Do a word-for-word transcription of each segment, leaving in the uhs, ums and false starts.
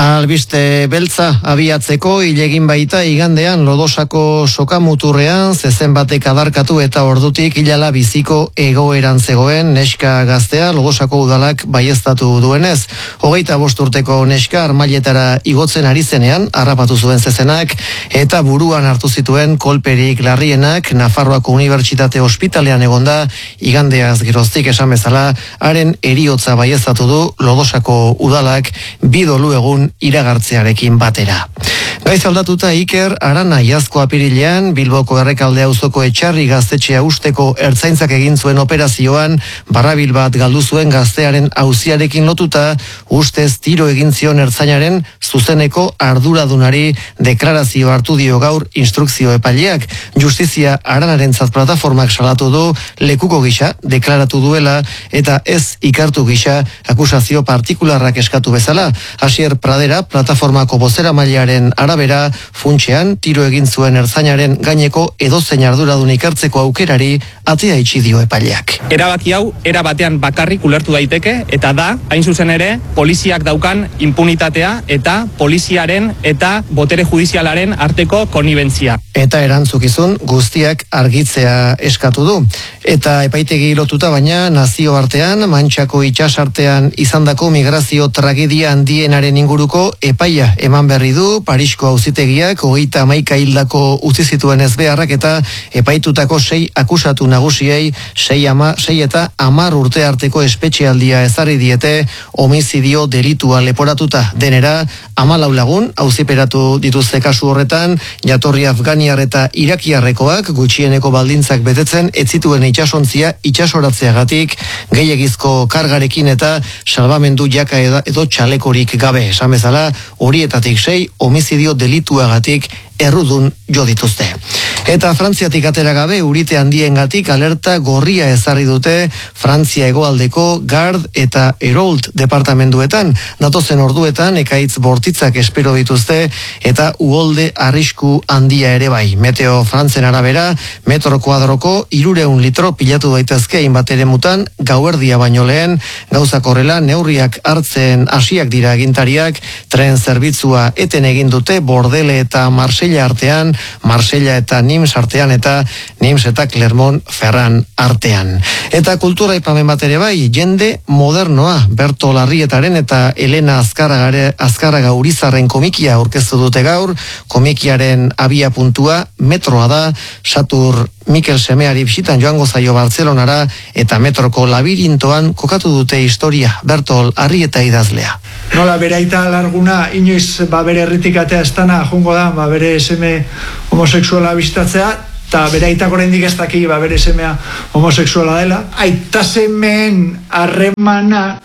Albiste beltza abiatzeko ilegin baita igandean Lodosako sokamuturrean zezen batek adarkatu eta ordutik hilala biziko egoeran zegoen neska gaztea Lodosako udalak baieztatu duenez. Hogeita bost urteko neska armailetara igotzen ari zenean harrapatu zuen zezenak eta buruan hartu zituen kolperik larrienak. Nafarroako Unibertsitate Ospitalean egonda igandeaz geroztik esan bezala haren heriotza baieztatu du Lodosako udalak bidolu egun iragartzearekin batera. Gaiz aldatuta Iker Arana iazko apirilean Bilboko Errekalde auzoko etxarri gaztetxea usteko ertzaintzak egin zuen operazioan barrabil bat galdu zuen gaztearen auziarekin lotuta ustez tiro egin zion ertzainaren zuzeneko arduradunari deklarazio hartu dio gaur instrukzio epaileak. Justizia Aranarentzat plataformak salatu du lekuko gisa deklaratu duela eta ez ikartu gisa akusazio partikularrak eskatu bezala. Asier Pradera plataformako bozeramailearen arabera funtsean tiro egin zuen ertzainaren gaineko edozein arduradun ikartzeko aukerari atea itxi dio epaileak. Erabaki hau era batean bakarrik ulertu daiteke eta da hain zuzen ere poliziak daukan impunitatea eta poliziaren eta botere judizialaren arteko konnibentzia. Eta erantzukizun guztiak argitzea eskatu du. Eta epaitegi lotuta baina nazioartean Mantxako itsasartean izandako migrazio tragedia handienaren inguruko epaia eman berri du. Parisko auzitegiak hogeita hamaika hildako utzi zituen ezbeharrak eta epaitutako sei akusatu nagusiei sei, ama, sei eta hamar urte arteko espetxealdia ezarri diete homizidio delitua leporatuta. Denera hamalau lagun auziperatu dituzte kasu horretan, jatorri afganiar eta irakiarrekoak gutxieneko baldintzak betetzen ez zituen itsasontzia itsasoratzeagatik gehiegizko kargarekin eta salbamendu jaka edo txalekorik gabe. Esan bezala horietatik sei homizidio delituagatik errudun jo dituzte. Eta Frantziatik atera gabe urite handiengatik alerta gorria ezarri dute Frantzia hegoaldeko Gard eta Herold departamenduetan. Datozen orduetan ekaitz bortitzak espero dituzte eta uholde arrisku handia ere bai. Meteo Frantzen arabera metro kuadroko hirurehun litro pilatu daitezke hainbat eremutan gauerdia baino lehen. Gauzak horrela neurriak hartzen hasiak dira agintariak, tren zerbitzua eten egin dute Bordele eta Marsella artean, Marsella eta Nimes artean eta Nimes eta Clermont Ferran artean. Eta kultura aipamen bat ere bai, jende modernoa Berto Larrietaren eta Elena Azkarraga, Azkarraga Urizarren komikia aurkeztu dute gaur. Komikiaren abia puntua metroa da, Satur Mikel Semeari bisitan joango zaio Bartzelonara eta metroko labirintoan kokatu dute historia. Bertol Arrieta idazlea. Nola bere aita larguna inoiz ba bere herritik atea estana jongo da ba bere seme homosexuala bisitatzea eta bere aitak oraindik ez daki ba bere semea homosexuala dela. Aita semeen harremana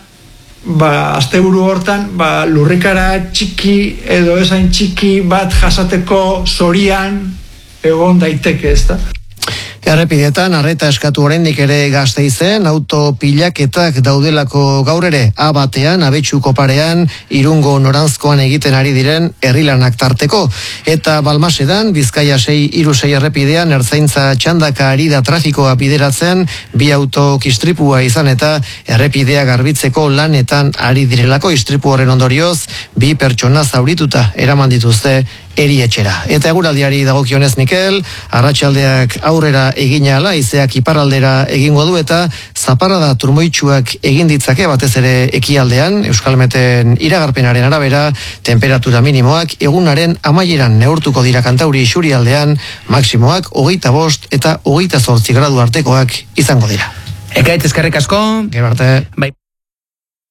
ba asteburu hortan ba lurrikara txiki edo esain txiki bat jasateko zorian egon daiteke, ezta? Errepidetan arreta eskatu oraindik ere Gasteizen autopilaketak daudelako gaur ere A batean, Abetxuko parean, Irungo noranzkoan egiten ari diren herrilanak tarteko. Eta Balmasedan, Bizkaia sei hiru sei errepidean ertzaintza txandaka ari da trafikoa bideratzen, bi auto istripua izan eta errepidea garbitzeko lanetan ari direlako. Istripu horren ondorioz, bi pertsona zaurituta eraman dituzte erietxera. Eta eguraldiari dagokionez Mikel, arratsaldeak aurrera egina ala, izeak iparraldera egingo du eta zaparrada turmoitsuak egin ditzake batez ere ekialdean. Euskalmeten iragarpenaren arabera, temperatura minimoak egunaren amaieran neurtuko dira Kantauri isurialdean, maksimoak hogeita bost eta hogeita zortzi gradu artekoak izango dira. Ekaitz eskerrik asko. Gero arte. Bai.